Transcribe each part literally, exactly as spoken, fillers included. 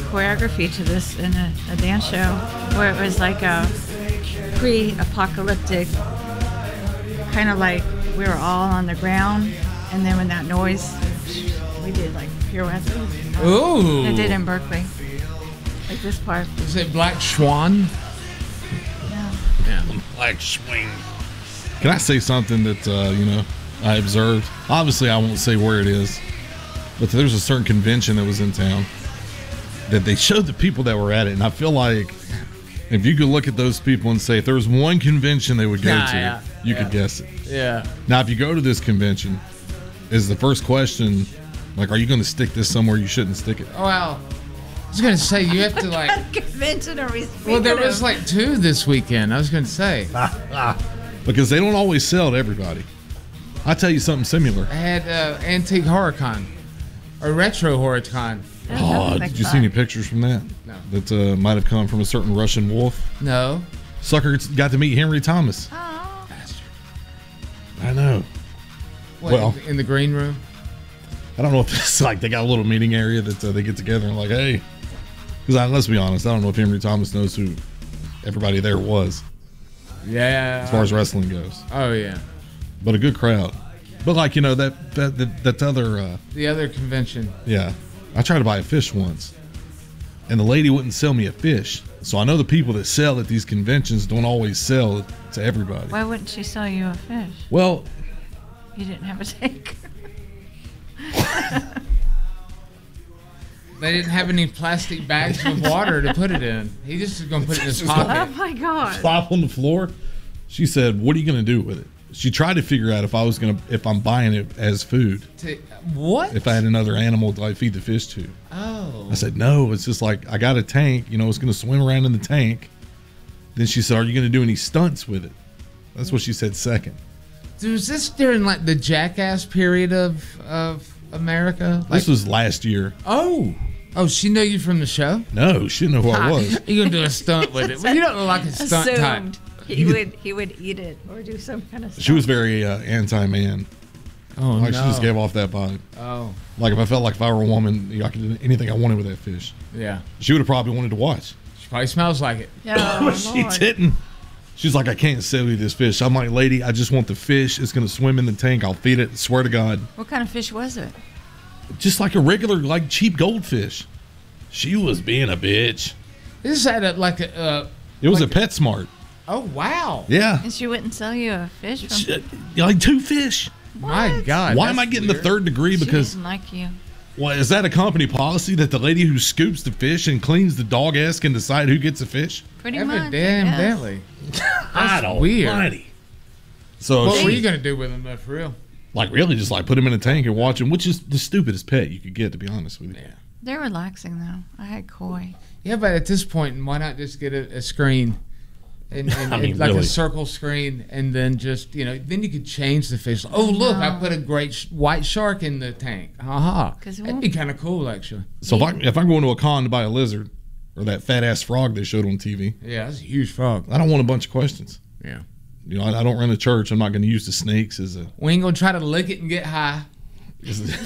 choreography to this in a, a dance show where it was like a pre-apocalyptic, kind of like we were all on the ground, and then when that noise, we did like pirouettes. Ooh. I did in Berkeley. Like this part. Is it Black Swan? Yeah. Yeah. Black Swing. Can I say something that, uh, you know, I observed? Obviously, I won't say where it is, but there's a certain convention that was in town that they showed the people that were at it, and I feel like if you could look at those people and say if there was one convention they would go Nah, to, yeah, you yeah. could guess it. Yeah. Now, if you go to this convention, is the first question, like, are you going to stick this somewhere you shouldn't stick it? Oh, well, I was going to say, you have to, like... Convention are we Well, there speaking was, of? like, two this weekend. I was going to say. Because they don't always sell to everybody. I'll tell you something similar. I had uh, Antique HorrorCon. Or Retro HorrorCon. Oh, did you see any pictures from that? No. That uh, might have come from a certain Russian wolf? No. Sucker got to meet Henry Thomas. Oh. Bastard. I know. What, Well- in the green room? I don't know if it's like they got a little meeting area that uh, they get together and like, hey. Because let's be honest, I don't know if Henry Thomas knows who everybody there was Yeah. as far as wrestling goes. Oh, yeah. But a good crowd. But like, you know, that that, that, that other, uh, The other convention. yeah. I tried to buy a fish once. And the lady wouldn't sell me a fish. So I know the people that sell at these conventions don't always sell to everybody. Why wouldn't she sell you a fish? Well, You didn't have a tank. They didn't have any plastic bags with water to put it in. He just was going to put it in his Oh pocket. my God. flop on the floor. She said, "What are you going to do with it?" She tried to figure out if I was going to, if I'm buying it as food, To, what? if I had another animal to like feed the fish to. Oh. I said, "No, it's just like I got a tank. You know, it's going to swim around in the tank." Then she said, "Are you going to do any stunts with it?" That's what she said second. Was this during like the Jackass period of of America? Like, This was last year. oh. Oh, she knew you from the show? No, she didn't know who I was. You're going to do a stunt with it. Well, you don't look like a stunt type. Assumed he would he would eat it or do some kind of stuff. She was very uh, anti-man. Oh, Like no. she just gave off that vibe. Oh, Like if I felt like if I were a woman, you know, I could do anything I wanted with that fish. yeah. She would have probably wanted to watch. She probably smells like it. Yeah, But she Lord. didn't. She's like, I can't sell you this fish. I'm like, lady, I just want the fish. It's going to swim in the tank. I'll feed it. Swear to God. What kind of fish was it? Just like a regular, like cheap goldfish. She was being a bitch. This is at a, like a. Uh, It was like a PetSmart. Oh, wow. Yeah. And she wouldn't sell you a fish from She- like two fish. My What? God. Why am that's I getting weird. the third degree? She Because, didn't like you. well, is that a company policy that the lady who scoops the fish and cleans the dog ass can decide who gets a fish? Pretty much. I guess. Evidently. That's weird. Almighty. So What she- were you going to do with him, though, for real? like really just like put him in a tank and watch him, which is the stupidest pet you could get, to be honest with you. Yeah. They're relaxing though. I had koi. Yeah, but at this point, why not just get a, a screen? And, and, I mean, and like really. a circle screen, and then just, you know, then you could change the fish. Oh, look, I put a great sh- white shark in the tank. Haha. 'Cause it That'd won't- be kind of cool, actually. So if I if I'm going to a con to buy a lizard or that fat ass frog they showed on T V, Yeah, that's a huge frog. I don't want a bunch of questions. Yeah. You know, I, I don't run a church. I'm not going to use the snakes as a. We ain't going to try to lick it and get high. As a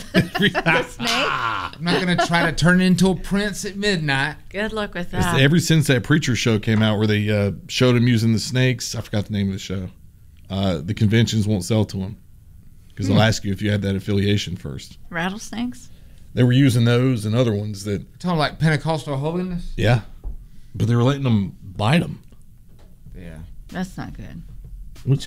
I'm not going to try to turn it into a prince at midnight. Good luck with It's that. ever since that preacher show came out where they uh, showed him using the snakes, I forgot the name of the show. Uh, the conventions won't sell to him because they'll ask you if you had that affiliation first. Rattlesnakes? They were using those and other ones that, You're talking like Pentecostal holiness? yeah, but they were letting them bite them. Yeah. That's not good. Which,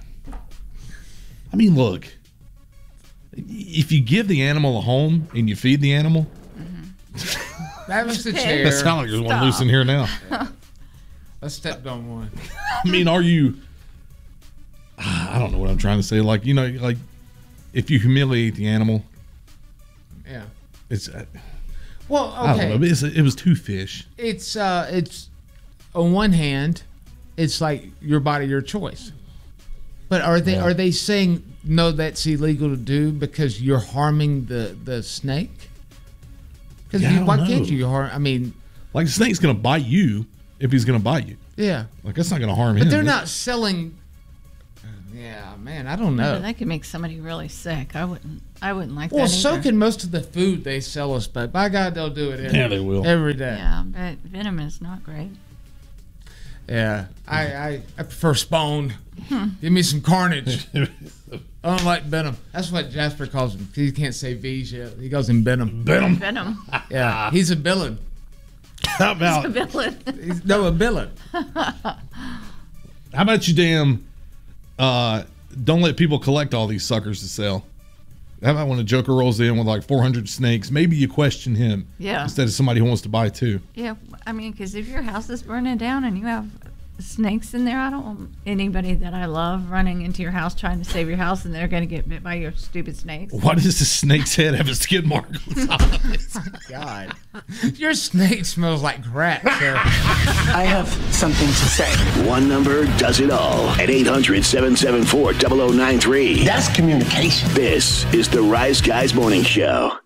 I mean, look, if you give the animal a home and you feed the animal, That was the Okay. chair. that sounds like there's one loose in here now. I stepped on one. I mean, are you? I don't know what I'm trying to say. Like, you know, like if you humiliate the animal, Yeah. it's uh, Well, I don't okay. know. It's, it was two fish. It's uh, it's on one hand, it's like your body, your choice. But are they Yeah. are they saying no? That's illegal to do because you're harming the the snake. Because Yeah, I don't why know. can't you harm? I mean, Like the snake's gonna bite you if he's gonna bite you. yeah. Like that's not gonna harm him. But they're That's- not selling. Yeah, man, I don't But know. that could make somebody really sick. I wouldn't. I wouldn't like Well, that so either. can most of the food they sell us, but by God, they'll do it every, Yeah, they will. every day. Yeah, but venom is not great. Yeah, I, I, I prefer Spawn. Give me some carnage. I don't like Venom. That's what Jasper calls him. He can't say V's yet. He calls him Venom. Venom. Venom. Yeah, he's a villain. How about Villain. He's, no, a villain. how about you damn uh, don't let people collect all these suckers to sell? How about when a Joker rolls in with like four hundred snakes, maybe you question him Yeah. instead of somebody who wants to buy two. Yeah, I mean, because if your house is burning down and you have snakes in there, I don't want anybody that I love running into your house trying to save your house, and they're going to get bit by your stupid snakes. Why does the snake's head have a skid mark on the top of it? God, your snake smells like crack, sir. I have something to say. One number does it all at eight hundred, seven seven four, zero zero nine three. That's communication. This is the Rise Guys Morning Show.